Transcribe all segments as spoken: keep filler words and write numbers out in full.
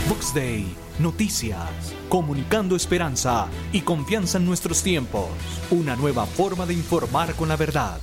Vox Day, noticias, comunicando esperanza y confianza en nuestros tiempos. Una nueva forma de informar con la verdad.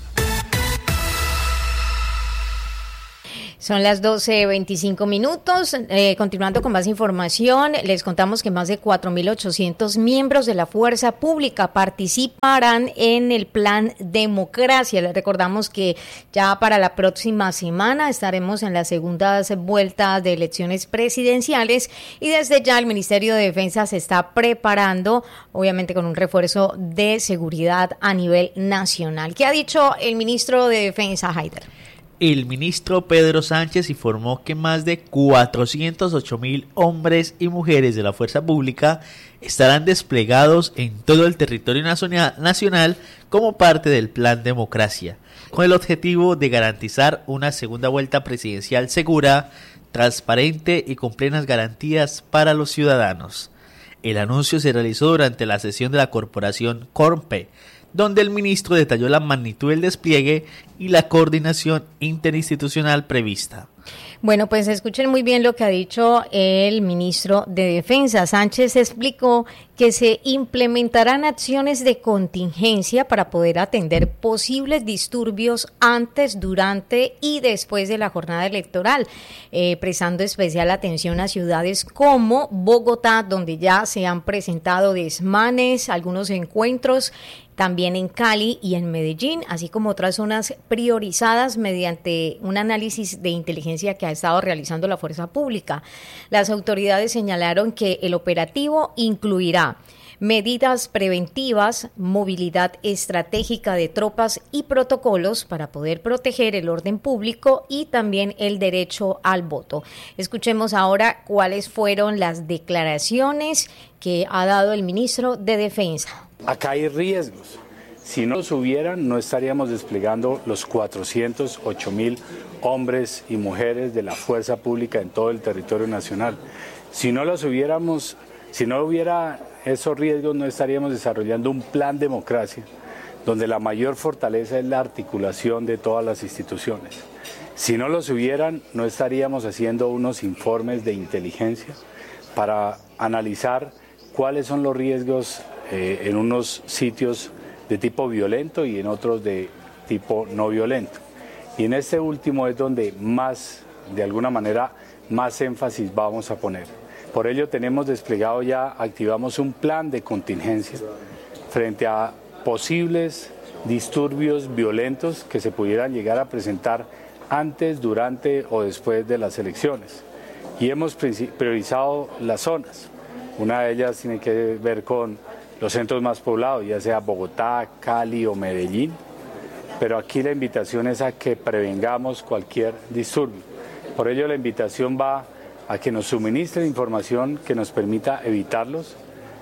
Son las doce veinticinco minutos. Eh, continuando con más información, les contamos que más de cuatro mil ochocientos miembros de la Fuerza Pública participarán en el Plan Democracia. Les recordamos que ya para la próxima semana estaremos en las segundas vueltas de elecciones presidenciales y desde ya el Ministerio de Defensa se está preparando, obviamente con un refuerzo de seguridad a nivel nacional. ¿Qué ha dicho el ministro de Defensa, Haider? El ministro Pedro Sánchez informó que más de cuatrocientos ocho mil hombres y mujeres de la Fuerza Pública estarán desplegados en todo el territorio nacional como parte del Plan Democracia, con el objetivo de garantizar una segunda vuelta presidencial segura, transparente y con plenas garantías para los ciudadanos. El anuncio se realizó durante la sesión de la corporación CORMPE, donde el ministro detalló la magnitud del despliegue y la coordinación interinstitucional prevista. Bueno, pues escuchen muy bien lo que ha dicho el ministro de Defensa. Sánchez explicó que se implementarán acciones de contingencia para poder atender posibles disturbios antes, durante y después de la jornada electoral, eh, prestando especial atención a ciudades como Bogotá, donde ya se han presentado desmanes, algunos encuentros, también en Cali y en Medellín, así como otras zonas priorizadas mediante un análisis de inteligencia que ha estado realizando la Fuerza Pública. Las autoridades señalaron que el operativo incluirá medidas preventivas, movilidad estratégica de tropas y protocolos para poder proteger el orden público y también el derecho al voto. Escuchemos ahora cuáles fueron las declaraciones que ha dado el ministro de Defensa. Acá hay riesgos. Si no los hubieran, no estaríamos desplegando los cuatrocientos ocho mil hombres y mujeres de la Fuerza Pública en todo el territorio nacional. Si no los hubiéramos, si no hubiera esos riesgos, no estaríamos desarrollando un plan democracia, donde la mayor fortaleza es la articulación de todas las instituciones. Si no los hubieran, no estaríamos haciendo unos informes de inteligencia para analizar cuáles son los riesgos eh, en unos sitios de tipo violento y en otros de tipo no violento. Y en este último es donde más, de alguna manera, más énfasis vamos a poner. Por ello tenemos desplegado ya, activamos un plan de contingencia frente a posibles disturbios violentos que se pudieran llegar a presentar antes, durante o después de las elecciones. Y hemos priorizado las zonas. Una de ellas tiene que ver con los centros más poblados, ya sea Bogotá, Cali o Medellín, pero aquí la invitación es a que prevengamos cualquier disturbio. Por ello la invitación va a que nos suministren información que nos permita evitarlos.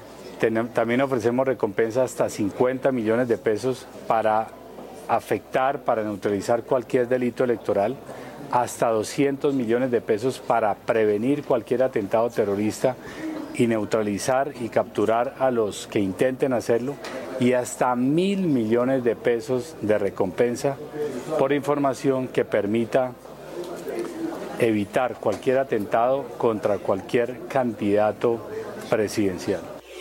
También ofrecemos recompensa hasta cincuenta millones de pesos para afectar, para neutralizar cualquier delito electoral, hasta doscientos millones de pesos para prevenir cualquier atentado terrorista y neutralizar y capturar a los que intenten hacerlo, y hasta mil millones de pesos de recompensa por información que permita evitar cualquier atentado contra cualquier candidato presidencial.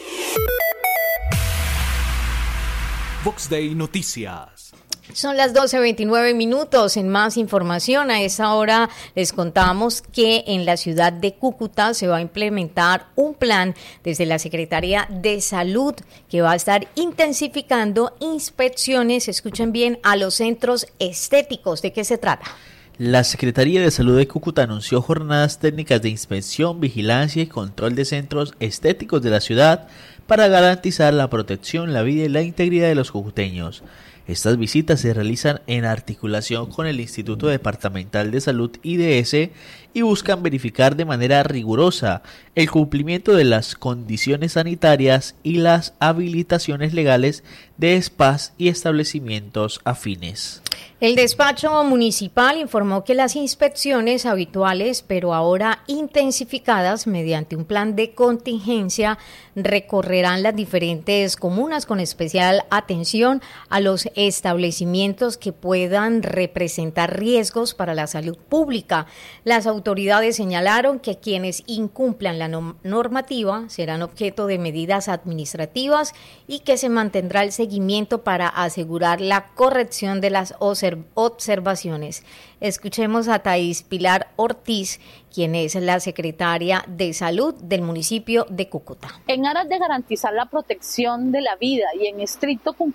Vox Day Noticias. Son las doce veintinueve minutos. En más información, a esa hora les contamos que en la ciudad de Cúcuta se va a implementar un plan desde la Secretaría de Salud que va a estar intensificando inspecciones, escuchen bien, a los centros estéticos. ¿De qué se trata? La Secretaría de Salud de Cúcuta anunció jornadas técnicas de inspección, vigilancia y control de centros estéticos de la ciudad para garantizar la protección, la vida y la integridad de los cucuteños. Estas visitas se realizan en articulación con el Instituto Departamental de Salud I D S y buscan verificar de manera rigurosa el cumplimiento de las condiciones sanitarias y las habilitaciones legales de spas y establecimientos afines. El despacho municipal informó que las inspecciones habituales, pero ahora intensificadas mediante un plan de contingencia, recorrerán las diferentes comunas con especial atención a los establecimientos que puedan representar riesgos para la salud pública. Las autoridades autoridades señalaron que quienes incumplan la normativa serán objeto de medidas administrativas y que se mantendrá el seguimiento para asegurar la corrección de las observaciones. Escuchemos a Thais Pilar Ortiz, quien es la secretaria de Salud del municipio de Cúcuta. En aras de garantizar la protección de la vida y en estricto cumplimiento